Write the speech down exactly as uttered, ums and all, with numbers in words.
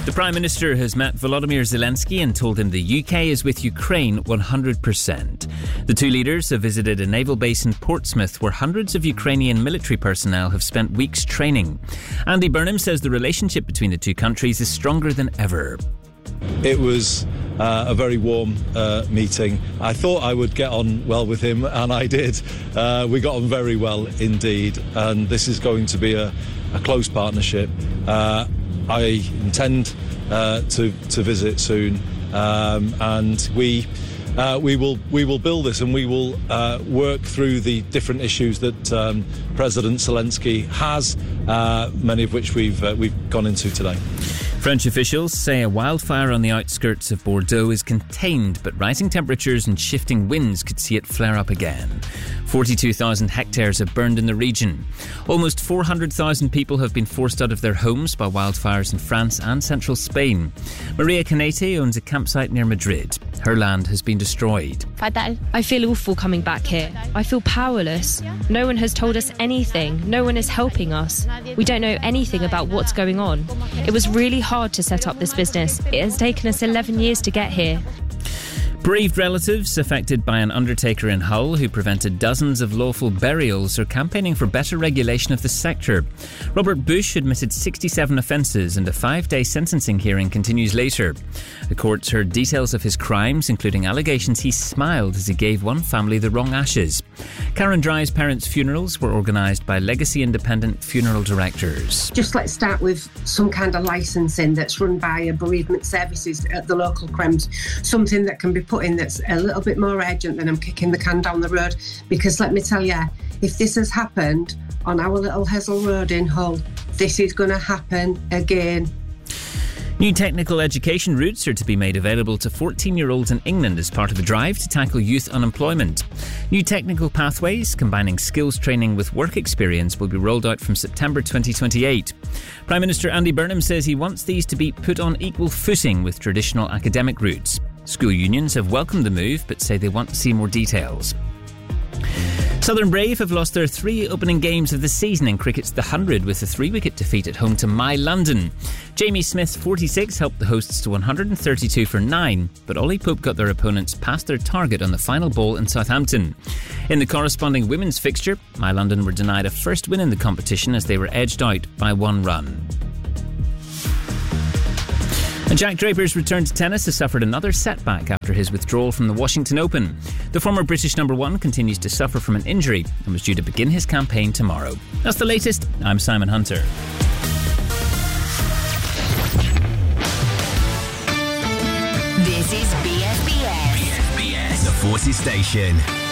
The Prime Minister has met Volodymyr Zelensky and told him the U K is with Ukraine one hundred percent. The two leaders have visited a naval base in Portsmouth where hundreds of Ukrainian military personnel have spent weeks training. Andy Burnham says the relationship between the two countries is stronger than ever. It was uh, a very warm uh, meeting. I thought I would get on well with him, and I did. Uh, we got on very well indeed, and this is going to be a, a close partnership. Uh, I intend uh, to to visit soon, um, and we uh, we will we will build this, and we will uh, work through the different issues that um, President Zelensky has, uh, many of which we've uh, we've gone into today. French officials say a wildfire on the outskirts of Bordeaux is contained, but rising temperatures and shifting winds could see it flare up again. forty-two thousand hectares have burned in the region. Almost four hundred thousand people have been forced out of their homes by wildfires in France and central Spain. Maria Canete owns a campsite near Madrid. Her land has been destroyed. I feel awful coming back here. I feel powerless. No one has told us anything. No one is helping us. We don't know anything about what's going on. It was really hard to set up this business. It has taken us eleven years to get here. Bereaved relatives affected by an undertaker in Hull who prevented dozens of lawful burials are campaigning for better regulation of the sector. Robert Bush admitted sixty-seven offences and a five-day sentencing hearing continues later. The courts heard details of his crimes, including allegations he smiled as he gave one family the wrong ashes. Karen Dry's parents' funerals were organised by Legacy Independent Funeral Directors. Just let's start with some kind of licensing that's run by a bereavement services at the local crems, something that can be put in that's a little bit more urgent than I'm kicking the can down the road, because let me tell you, if this has happened on our little Hessel Road in Hull, this is going to happen again. New technical education routes are to be made available to fourteen-year-olds in England as part of a drive to tackle youth unemployment. New technical pathways combining skills training with work experience will be rolled out from September twenty twenty-eight. Prime Minister Andy Burnham says he wants these to be put on equal footing with traditional academic routes. School unions have welcomed the move but say they want to see more details. Southern Brave have lost their three opening games of the season in cricket's The Hundred with a three-wicket defeat at home to My London. Jamie Smith's forty-six helped the hosts to one hundred thirty-two for nine, but Ollie Pope got their opponents past their target on the final ball in Southampton. In the corresponding women's fixture, My London were denied a first win in the competition as they were edged out by one run. And Jack Draper's return to tennis has suffered another setback after his withdrawal from the Washington Open. The former British number one continues to suffer from an injury and was due to begin his campaign tomorrow. That's the latest. I'm Simon Hunter. This is B S B S. B S B S, the Forces Station.